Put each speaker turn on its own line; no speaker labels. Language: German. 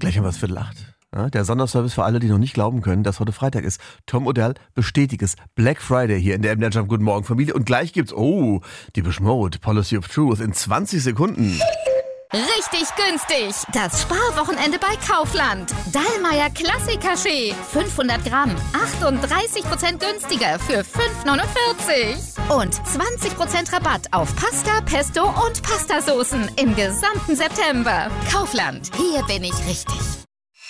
Gleich haben wir es Viertel 8. Ja, der Sonderservice für alle, die noch nicht glauben können, dass heute Freitag ist. Tom Odell bestätigt es. Black Friday hier in der MDR Jump. Guten Morgen, Familie. Und gleich gibt's, Depeche Mode, Policy of Truth in 20 Sekunden.
Richtig günstig. Das Sparwochenende bei Kaufland. Dallmayr Klassiker-Schee. 500 Gramm. 38% günstiger für 5,49. Und 20% Rabatt auf Pasta, Pesto und Pastasoßen im gesamten September. Kaufland. Hier bin ich richtig.